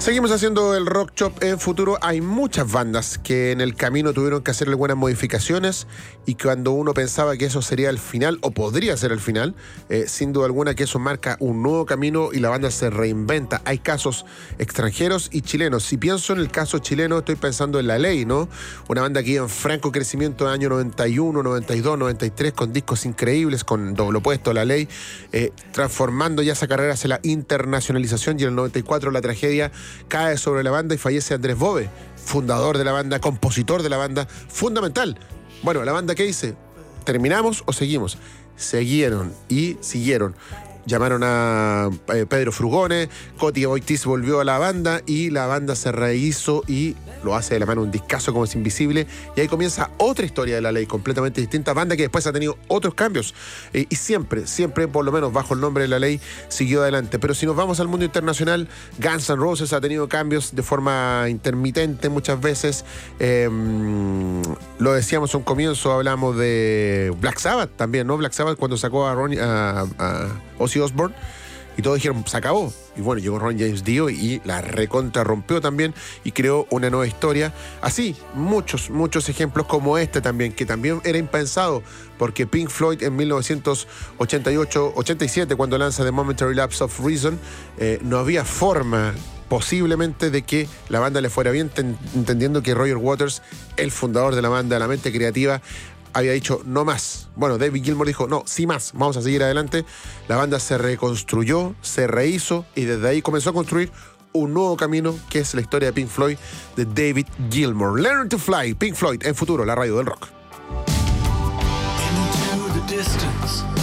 Seguimos haciendo el Rock Shop en futuro. Hay muchas bandas que en el camino tuvieron que hacer algunas modificaciones y cuando uno pensaba que eso sería el final, o podría ser el final, sin duda alguna que eso marca un nuevo camino y la banda se reinventa. Hay casos extranjeros y chilenos. Si pienso en el caso chileno, estoy pensando en La Ley, ¿no? Una banda que iba en franco crecimiento en el año 91, 92, 93, con discos increíbles, con Doble Opuesto, La Ley, transformando ya esa carrera hacia la internacionalización, y en el 94 la tragedia cae sobre la banda y fallece Andrés Bove, fundador de la banda, compositor de la banda, fundamental. Bueno, ¿la banda qué dice? ¿Terminamos o seguimos? Siguieron y siguieron. Llamaron a Pedro Frugone, Coti Boitis volvió a la banda y la banda se rehizo y lo hace de la mano un discazo como Es Invisible, y ahí comienza otra historia de La Ley completamente distinta, banda que después ha tenido otros cambios y siempre, por lo menos bajo el nombre de La Ley, siguió adelante. Pero si nos vamos al mundo internacional, Guns N' Roses ha tenido cambios de forma intermitente muchas veces. Lo decíamos a un comienzo, hablamos de Black Sabbath también, ¿no? Black Sabbath cuando sacó a Ozzy Osbourne y todos dijeron, se acabó. Y bueno, llegó Ron James Dio y la recontra rompió también y creó una nueva historia. Así, muchos ejemplos como este también, que también era impensado, porque Pink Floyd en 1988-87, cuando lanza The Momentary Lapse of Reason, no había forma posiblemente de que la banda le fuera bien, entendiendo que Roger Waters, el fundador de la banda, la mente creativa, había dicho no más. Bueno, David Gilmour dijo no, sí más, vamos a seguir adelante. La banda se reconstruyó, se rehizo y desde ahí comenzó a construir un nuevo camino, que es la historia de Pink Floyd, de David Gilmour. Learn to Fly, Pink Floyd en futuro, la radio del rock. Into the distance.